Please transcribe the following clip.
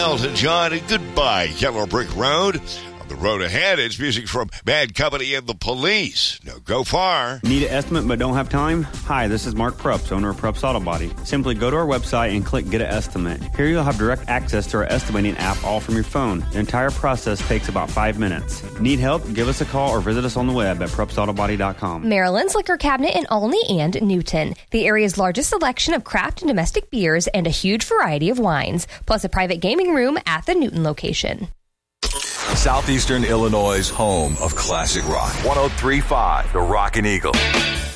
Elton John, and Goodbye Yellow Brick Road. On the road ahead, it's music from Bad Company and the Police. No, go far. Need an estimate but don't have time? Hi, this is Mark Prupps, owner of Prupps Auto Body. Simply go to our website and click Get an Estimate. Here you'll have direct access to our estimating app all from your phone. The entire process takes about 5 minutes. Need help? Give us a call or visit us on the web at PruppsAutoBody.com. Maryland's Liquor Cabinet in Olney and Newton. The area's largest selection of craft and domestic beers and a huge variety of wines, plus a private gaming room at the Newton location. Southeastern Illinois' home of classic rock. 103.5 The Rockin' Eagle.